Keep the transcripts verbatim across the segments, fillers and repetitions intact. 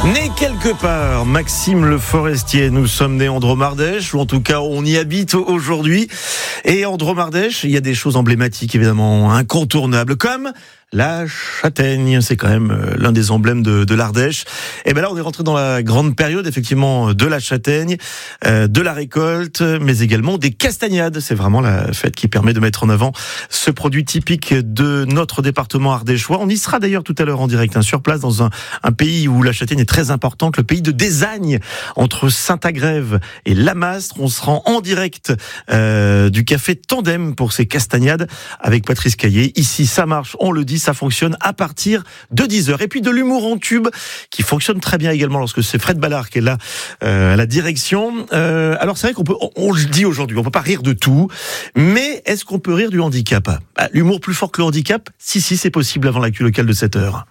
Né quelque part, Maxime Le Forestier, nous sommes nés en Drôme-Ardèche, ou en tout cas on y habite aujourd'hui. Et en Drôme-Ardèche, il y a des choses emblématiques, évidemment, incontournables, comme la châtaigne. C'est quand même l'un des emblèmes de, de l'Ardèche. Et ben là, on est rentré dans la grande période, effectivement, de la châtaigne, euh, de la récolte, mais également des castagnades. C'est vraiment la fête qui permet de mettre en avant ce produit typique de notre département ardéchois. On y sera d'ailleurs tout à l'heure en direct, hein, sur place, dans un, un pays où la châtaigne est très importante, le pays de Désagne, entre Saint-Agrève et Lamastre. On se rend en direct euh, du café Tandem pour ces castagnades avec Patrice Caillé. Ici, ça marche, on le dit, ça fonctionne à partir de dix heures. Et puis de l'humour en tube qui fonctionne très bien également lorsque c'est Fred Ballard qui est là euh, à la direction. Euh, alors c'est vrai qu'on peut, on, on le dit aujourd'hui, on peut pas rire de tout, mais est-ce qu'on peut rire du handicap ? Bah, l'humour plus fort que le handicap ? Si, si, c'est possible avant l'actu locale de sept heures.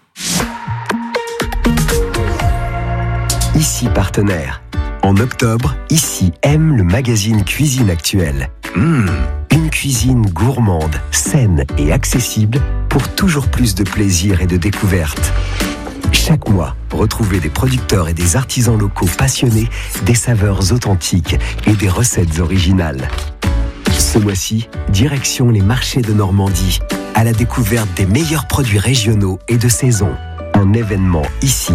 Ici partenaire. En octobre, Ici aime le magazine Cuisine Actuelle. Mmh, une cuisine gourmande, saine et accessible pour toujours plus de plaisir et de découverte. Chaque mois, retrouvez des producteurs et des artisans locaux passionnés, des saveurs authentiques et des recettes originales. Ce mois-ci, direction les marchés de Normandie, à la découverte des meilleurs produits régionaux et de saison. Un événement ici.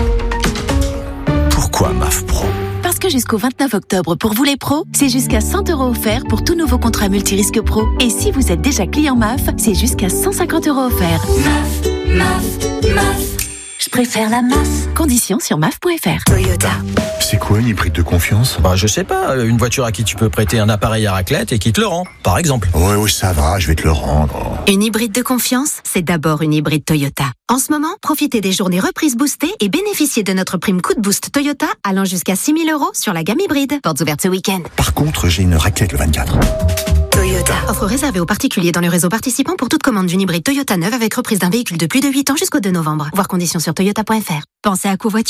Pourquoi M A F Pro ? Parce que jusqu'au vingt-neuf octobre, pour vous les pros, c'est jusqu'à cent euros offerts pour tout nouveau contrat multirisque pro. Et si vous êtes déjà client M A F, c'est jusqu'à cent cinquante euros offerts. M A F, M A F, M A F. Je préfère la M A F. Conditions sur M A F point F R. Toyota. C'est quoi une hybride de confiance ? Bah, je sais pas, une voiture à qui tu peux prêter un appareil à raclette et qui te le rend, par exemple. Ouais, ouais, ça va, je vais te le rendre. Une hybride de confiance, c'est d'abord une hybride Toyota. En ce moment, profitez des journées reprises boostées et bénéficiez de notre prime coup de boost Toyota allant jusqu'à six mille euros sur la gamme hybride. Portes ouvertes ce week-end. Par contre, j'ai une raclette le vingt-quatre. Toyota. Offre réservée aux particuliers dans le réseau participant pour toute commande d'une hybride Toyota neuve avec reprise d'un véhicule de plus de huit ans jusqu'au deux novembre. Voir conditions sur toyota point F R. Pensez à covoiturer ?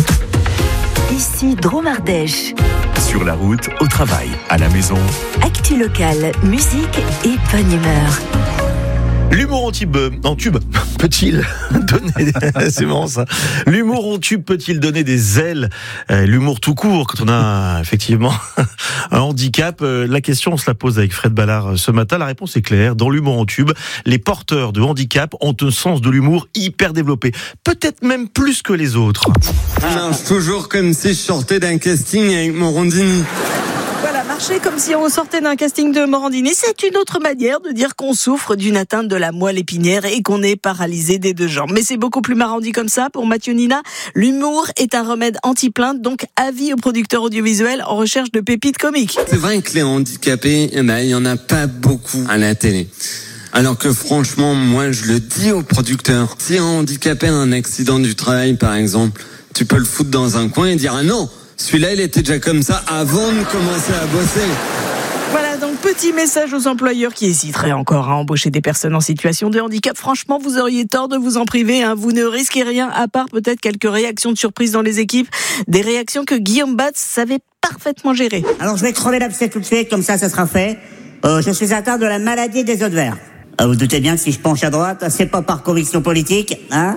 Ici Drôme-Ardèche. Sur la route, au travail, à la maison. Actu locale, musique et bonne humeur. L'humour en tube, en tube peut-il donner, c'est marrant ça. L'humour en tube peut-il donner des ailes ? euh, L'humour tout court, quand on a effectivement un handicap. Euh, la question, on se la pose avec Fred Ballard ce matin. La réponse est claire. Dans l'humour en tube, les porteurs de handicap ont un sens de l'humour hyper développé. Peut-être même plus que les autres. Je marche toujours comme si je sortais d'un casting avec Morandini. Voilà, marcher comme si on sortait d'un casting de Morandini, c'est une autre manière de dire qu'on souffre d'une atteinte de la moelle épinière et qu'on est paralysé des deux jambes. Mais c'est beaucoup plus marrant dit comme ça. Pour Mathieu Nina, l'humour est un remède anti-plainte, donc avis aux producteurs audiovisuels en recherche de pépites comiques. C'est vrai que les handicapés, eh ben, il y en a pas beaucoup à la télé. Alors que franchement, moi je le dis aux producteurs, si un handicapé a un accident du travail par exemple, tu peux le foutre dans un coin et dire ah non, celui-là il était déjà comme ça avant de commencer à bosser. Voilà, donc petit message aux employeurs qui hésiteraient encore à embaucher des personnes en situation de handicap. Franchement, vous auriez tort de vous en priver, hein. Vous ne risquez rien à part peut-être quelques réactions de surprise dans les équipes. Des réactions que Guillaume Batz savait parfaitement gérer. Alors je vais crever l'abcès tout de suite, comme ça ça sera fait. Euh, je suis atteint de la maladie des œufs verts. Euh, vous doutez bien que si je penche à droite, c'est pas par conviction politique, hein.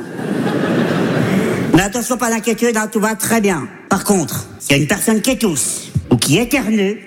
Mais attention, pas d'inquiétude, hein, tout va très bien. Par contre, s'il y a une personne qui tousse ou qui éternue,